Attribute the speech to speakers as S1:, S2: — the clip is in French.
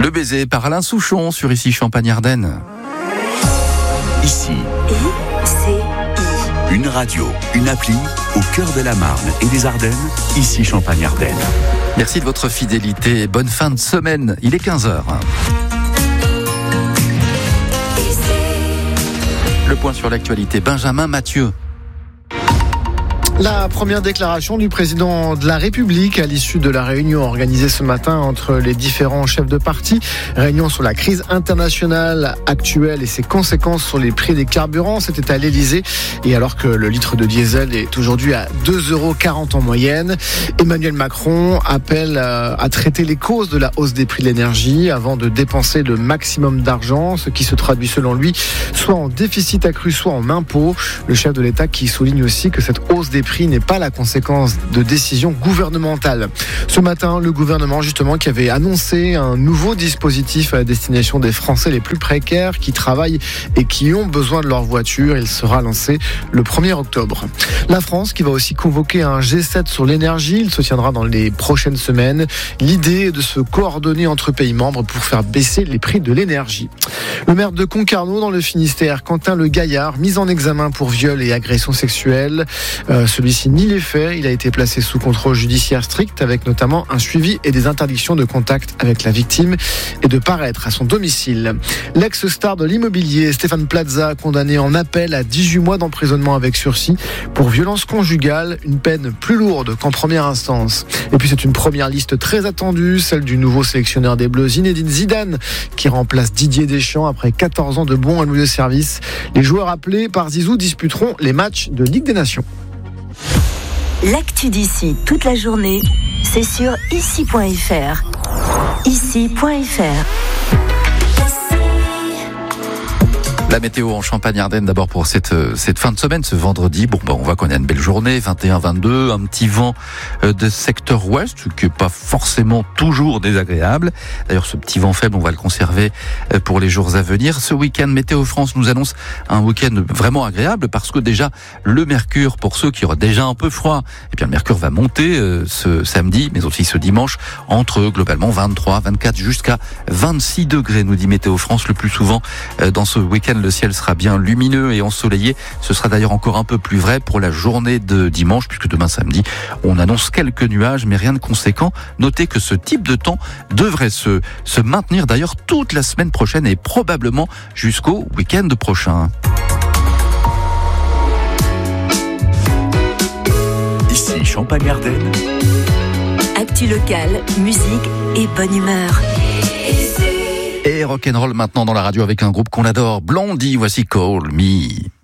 S1: Le baiser par Alain Souchon sur Ici Champagne-Ardenne.
S2: Ici,
S3: ICI.
S2: une radio, une appli au cœur de la Marne et des Ardennes. Ici Champagne-Ardenne.
S1: Merci de votre fidélité. Bonne fin de semaine. Il est 15h. Le point sur l'actualité. Benjamin Mathieu.
S4: La première déclaration du président de la République à l'issue de la réunion organisée ce matin entre les différents chefs de parti. Réunion sur la crise internationale actuelle et ses conséquences sur les prix des carburants. C'était à l'Elysée. Et alors que le litre de diesel est aujourd'hui à 2,40 € en moyenne, Emmanuel Macron appelle à traiter les causes de la hausse des prix de l'énergie avant de dépenser le maximum d'argent, ce qui se traduit selon lui soit en déficit accru, soit en impôts. Le chef de l'État qui souligne aussi que cette hausse des prix n'est pas la conséquence de décisions gouvernementales. Ce matin, le gouvernement justement qui avait annoncé un nouveau dispositif à destination des Français les plus précaires qui travaillent et qui ont besoin de leur voiture. Il sera lancé le 1er octobre. La France qui va aussi convoquer un G7 sur l'énergie. Il se tiendra dans les prochaines semaines. L'idée est de se coordonner entre pays membres pour faire baisser les prix de l'énergie. Le maire de Concarneau dans le Finistère, Quentin Le Gaillard, mis en examen pour viol et agression sexuelle. Celui-ci nie les faits. Il a été placé sous contrôle judiciaire strict avec notamment un suivi et des interdictions de contact avec la victime et de paraître à son domicile. L'ex-star de l'immobilier, Stéphane Plaza, condamné en appel à 18 mois d'emprisonnement avec sursis pour violence conjugale, une peine plus lourde qu'en première instance. Et puis c'est une première liste très attendue, celle du nouveau sélectionneur des Bleus, Zinedine Zidane, qui remplace Didier Deschamps après 14 ans de bons et loyaux services. Les joueurs appelés par Zizou disputeront les matchs de Ligue des Nations.
S3: L'actu d'ici toute la journée, c'est sur ici.fr. Ici.fr.
S1: La météo en Champagne-Ardenne d'abord pour cette fin de semaine, ce vendredi. On voit qu'on a une belle journée, 21-22, un petit vent de secteur ouest, qui n'est pas forcément toujours désagréable. D'ailleurs, ce petit vent faible, on va le conserver pour les jours à venir. Ce week-end, Météo France nous annonce un week-end vraiment agréable parce que déjà, le mercure, pour ceux qui auraient déjà un peu froid, et bien le mercure va monter ce samedi, mais aussi ce dimanche, entre globalement 23, 24 jusqu'à 26 degrés, nous dit Météo France. Le plus souvent dans ce week-end, le ciel sera bien lumineux et ensoleillé. Ce sera d'ailleurs encore un peu plus vrai pour la journée de dimanche, puisque demain samedi, on annonce quelques nuages, mais rien de conséquent. Notez que ce type de temps devrait se maintenir d'ailleurs toute la semaine prochaine et probablement jusqu'au week-end prochain.
S2: Ici Champagne-Ardenne.
S3: Actu locale, musique et bonne humeur.
S1: Et rock'n'roll maintenant dans la radio avec un groupe qu'on adore, Blondie, voici Call Me.